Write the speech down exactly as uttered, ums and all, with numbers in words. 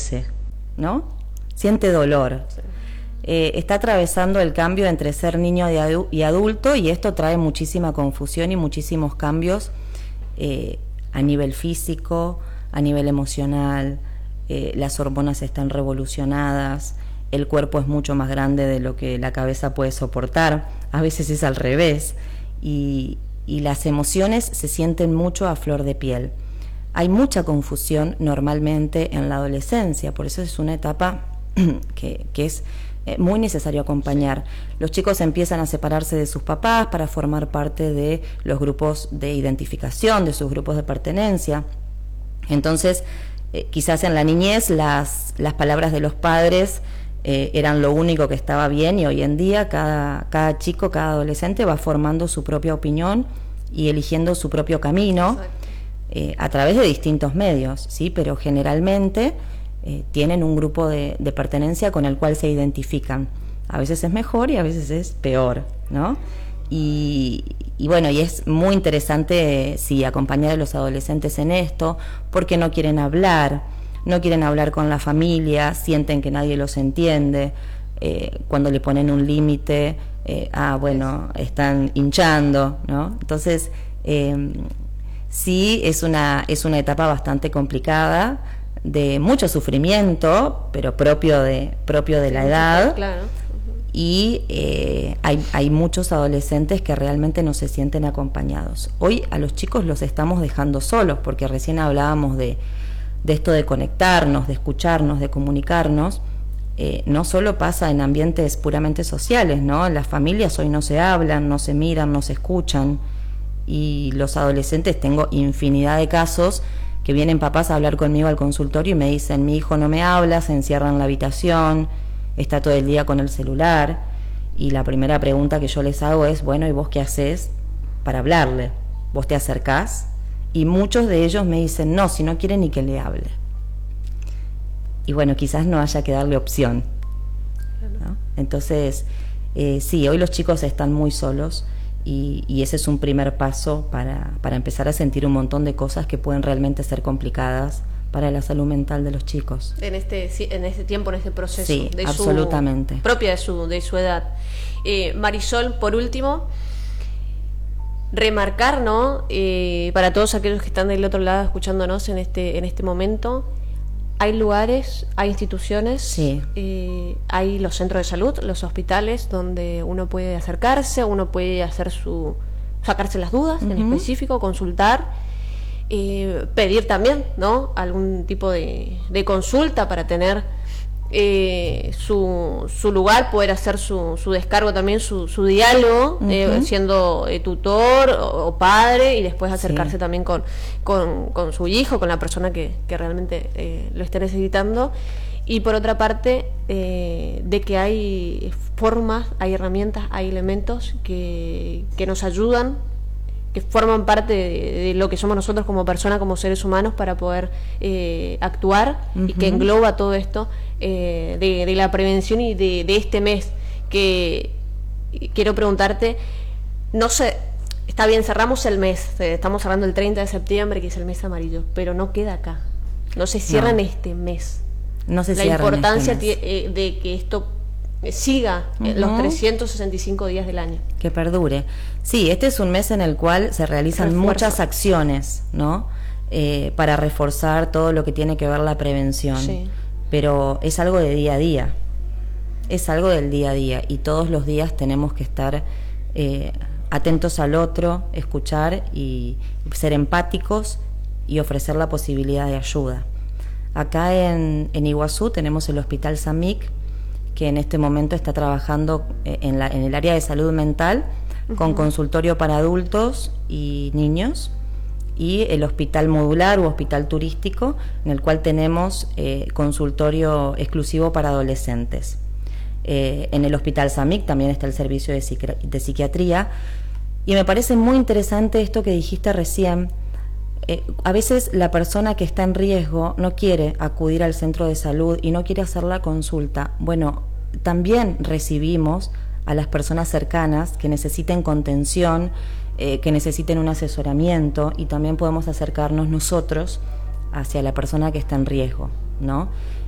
padece, ¿no? Siente dolor. Sí. Eh, está atravesando el cambio entre ser niño y, adu- y adulto, y esto trae muchísima confusión y muchísimos cambios eh, a nivel físico, a nivel emocional. Eh, las hormonas están revolucionadas, el cuerpo es mucho más grande de lo que la cabeza puede soportar, a veces es al revés, y, y las emociones se sienten mucho a flor de piel. Hay mucha confusión normalmente en la adolescencia, por eso es una etapa que, que es eh, muy necesario acompañar. Los chicos empiezan a separarse de sus papás para formar parte de los grupos de identificación, de sus grupos de pertenencia. Entonces, eh, quizás en la niñez las, las palabras de los padres eh, eran lo único que estaba bien, y hoy en día cada, cada chico, cada adolescente va formando su propia opinión y eligiendo su propio camino. Eh, a través de distintos medios, ¿sí? Pero generalmente eh, tienen un grupo de, de pertenencia con el cual se identifican. A veces es mejor y a veces es peor, ¿no? Y, y bueno, y es muy interesante, sí, acompañar a los adolescentes en esto, porque no quieren hablar, no quieren hablar con la familia, sienten que nadie los entiende. Eh, cuando le ponen un límite, eh, ah, bueno, están hinchando, ¿no? Entonces, eh, sí, es una, es una etapa bastante complicada, de mucho sufrimiento, pero propio de, propio de sí, la edad. Claro. Y eh, hay, hay muchos adolescentes que realmente no se sienten acompañados. Hoy a los chicos los estamos dejando solos, porque recién hablábamos de, de esto de conectarnos, de escucharnos, de comunicarnos. Eh, no solo pasa en ambientes puramente sociales, ¿no? Las familias hoy no se hablan, no se miran, no se escuchan. Y los adolescentes, tengo infinidad de casos que vienen papás a hablar conmigo al consultorio y me dicen: mi hijo no me habla, se encierra en la habitación, está todo el día con el celular. Y la primera pregunta que yo les hago es: bueno, ¿y vos qué haces para hablarle? ¿Vos te acercás? Y muchos de ellos me dicen: no, si no quiere ni que le hable. Y bueno, quizás no haya que darle opción, ¿no? Entonces, eh, sí, hoy los chicos están muy solos. Y, y ese es un primer paso para, para empezar a sentir un montón de cosas que pueden realmente ser complicadas para la salud mental de los chicos. En este, en este tiempo, en este proceso. Sí, de absolutamente. Su, propia de su, de su edad. Eh, Marisol, por último, remarcar, ¿no? Eh, para todos aquellos que están del otro lado escuchándonos en este, en este momento, hay lugares, hay instituciones, sí. eh, hay los centros de salud, los hospitales, donde uno puede acercarse, uno puede hacer su sacarse las dudas, uh-huh. en específico, consultar, eh, pedir también, ¿no? Algún tipo de, de consulta para tener eh, su, su lugar, poder hacer su, su descargo también, su, su diálogo, uh-huh. eh, siendo eh, tutor o, o padre, y después acercarse sí. también con, con, con su hijo, con la persona que, que realmente eh, lo esté necesitando. Y por otra parte, eh, de que hay formas, hay herramientas, hay elementos que, que nos ayudan, que forman parte de, de lo que somos nosotros como personas, como seres humanos, para poder eh, actuar, uh-huh. y que engloba todo esto eh, de, de la prevención y de, de este mes. Que quiero preguntarte, no sé, está bien, cerramos el mes, estamos cerrando el treinta de septiembre, que es el mes amarillo, pero no queda acá, no se cierra no. en este mes. No se la cierra importancia en este mes. de que esto siga uh-huh. los trescientos sesenta y cinco días del año. Que perdure. Sí, este es un mes en el cual se realizan Refuerzo. muchas acciones, ¿no? Eh, para reforzar todo lo que tiene que ver la prevención. Sí. Pero es algo de día a día. Es algo del día a día. Y todos los días tenemos que estar eh, atentos al otro, escuchar y ser empáticos y ofrecer la posibilidad de ayuda. Acá en, en Iguazú tenemos el Hospital Samic, que en este momento está trabajando en, la, en el área de salud mental, uh-huh. con consultorio para adultos y niños, y el hospital modular u hospital turístico, en el cual tenemos eh, consultorio exclusivo para adolescentes. Eh, en el Hospital Samic también está el servicio de, psiqui- de psiquiatría, y me parece muy interesante esto que dijiste recién. Eh, a veces la persona que está en riesgo no quiere acudir al centro de salud y no quiere hacer la consulta. Bueno, también recibimos a las personas cercanas que necesiten contención, eh, que necesiten un asesoramiento, y también podemos acercarnos nosotros hacia la persona que está en riesgo, ¿no?